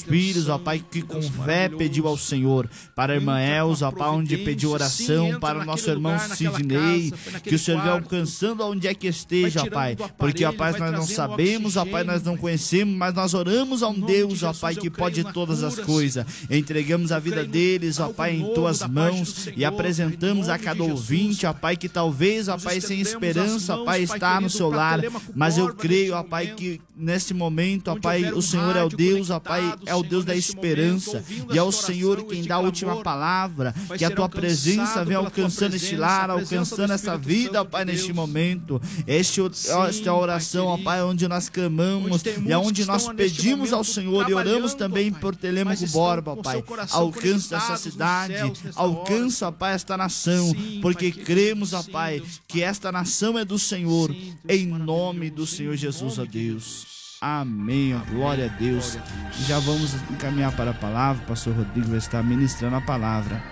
filhos, ó Pai, que com fé pediu ao Senhor. Para a irmã Elza, ó Pai, onde pediu oração. Para o nosso irmão Sidney, que o Senhor vem alcançando onde é que esteja, ó Pai. Porque, ó Pai, nós não sabemos, ó Pai, nós não conhecemos, mas nós oramos a um Deus, ó Pai, que pode todas as coisas. Entregamos a vida deles, ó Pai, em Tuas mãos e apresentamos a cada ouvinte, ó Pai, que talvez, ó Pai, sem esperança, ó Pai, está no seu lar, mas eu creio, ó Pai, que nesse momento, ó Pai, o Senhor é o Deus, ó Pai, é o Deus da esperança, e é o Senhor quem dá a última palavra, que a Tua presença vem alcançando este lar, alcançando essa vida, ó Pai, neste momento. Esta é a oração, ó Pai, onde nós clamamos e onde nós pedimos ao Senhor e oramos também por Telêmaco Borba, ó Pai. Alcança essa cidade, alcança, ó Pai, esta nação, porque cremos, ó Pai, que esta nação é do Senhor, em nome do Senhor Jesus, ó Deus. Amém, glória a Deus. E já vamos encaminhar para a palavra. O pastor Rodrigo vai estar ministrando a palavra.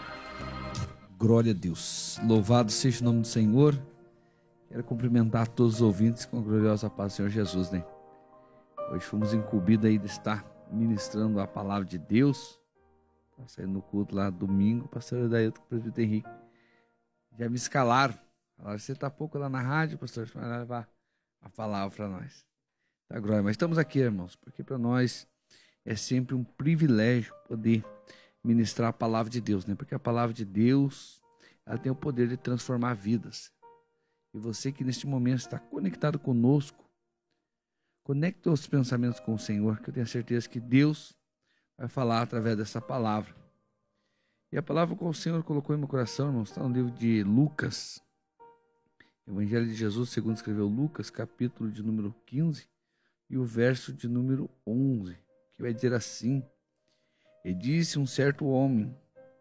Glória a Deus. Louvado seja o nome do Senhor. Quero cumprimentar todos os ouvintes com a gloriosa paz do Senhor Jesus, né? Hoje fomos incumbidos aí de estar ministrando a palavra de Deus. Tá saindo no culto lá domingo, pastor Dailton com o presbítero Henrique. Já me escalaram. Falaram, você está pouco lá na rádio, pastor, vai levar a palavra para nós. Tá, glória. Mas estamos aqui, irmãos, porque para nós é sempre um privilégio poder ministrar a palavra de Deus, né? Porque a palavra de Deus, ela tem o poder de transformar vidas. E você que neste momento está conectado conosco, conecte os pensamentos com o Senhor, que eu tenho certeza que Deus vai falar através dessa palavra. E a palavra que o Senhor colocou em meu coração, irmãos, está no livro de Lucas, Evangelho de Jesus, segundo escreveu Lucas, capítulo de número 15, e o verso de número 11, que vai dizer assim: E disse um certo homem,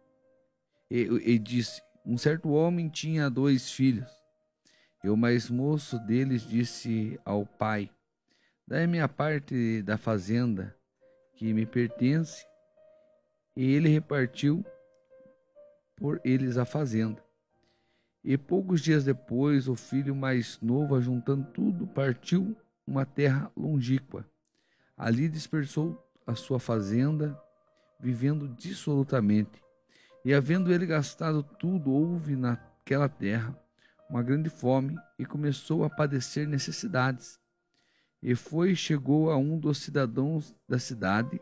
um certo homem tinha 2 filhos, e o mais moço deles disse ao pai: Dai-me a parte da fazenda que me pertence. E ele repartiu por eles a fazenda. E poucos dias depois, o filho mais novo, ajuntando tudo, partiu uma terra longínqua. Ali dispersou a sua fazenda, vivendo dissolutamente. E havendo ele gastado tudo, houve naquela terra uma grande fome e começou a padecer necessidades. E chegou a um dos cidadãos da cidade,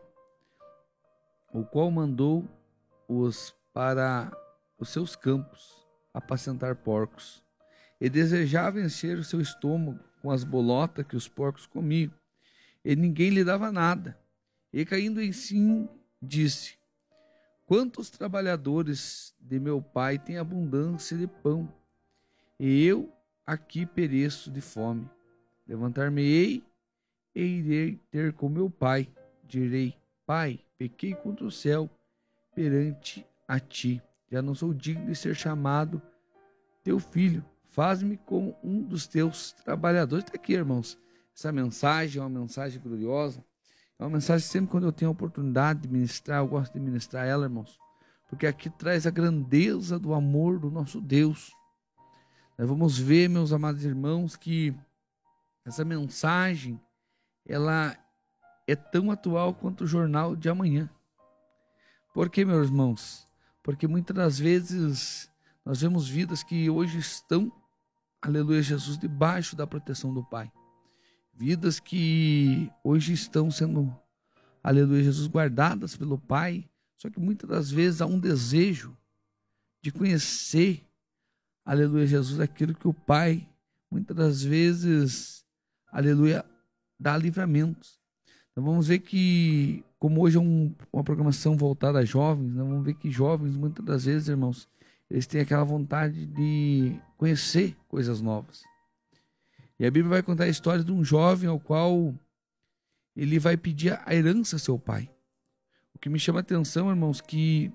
o qual mandou-os para os seus campos apacentar porcos, e desejava encher o seu estômago com as bolotas que os porcos comiam, e ninguém lhe dava nada. E caindo em si, disse: Quantos trabalhadores de meu pai têm abundância de pão, e eu aqui pereço de fome. Levantar-me-ei e irei ter com meu pai. Direi: Pai, pequei contra o céu perante a ti. Já não sou digno de ser chamado teu filho. Faz-me como um dos teus trabalhadores. Está aqui, irmãos. Essa mensagem é uma mensagem gloriosa. É uma mensagem sempre quando eu tenho a oportunidade de ministrar, eu gosto de ministrar ela, irmãos. Porque aqui traz a grandeza do amor do nosso Deus. Nós vamos ver, meus amados irmãos, que essa mensagem, ela é tão atual quanto o jornal de amanhã. Por quê, meus irmãos? Porque muitas das vezes nós vemos vidas que hoje estão, aleluia Jesus, debaixo da proteção do Pai. Vidas que hoje estão sendo, aleluia Jesus, guardadas pelo Pai. Só que muitas das vezes há um desejo de conhecer, aleluia Jesus, aquilo que o Pai, muitas das vezes, aleluia, dá livramentos. Então vamos ver que, como hoje é uma programação voltada a jovens, nós vamos ver que jovens, muitas das vezes, irmãos, eles têm aquela vontade de conhecer coisas novas. E a Bíblia vai contar a história de um jovem ao qual ele vai pedir a herança a seu pai. O que me chama a atenção, irmãos, que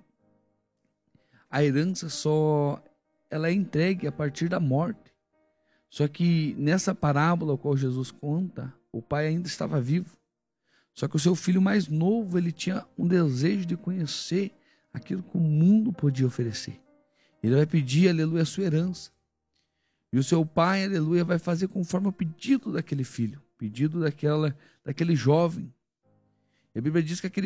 a herança ela é entregue a partir da morte. Só que nessa parábola a qual Jesus conta, o pai ainda estava vivo. Só que o seu filho mais novo, ele tinha um desejo de conhecer aquilo que o mundo podia oferecer. Ele vai pedir, aleluia, a sua herança. E o seu pai, aleluia, vai fazer conforme o pedido daquele filho, pedido daquele jovem. E a Bíblia diz que aquele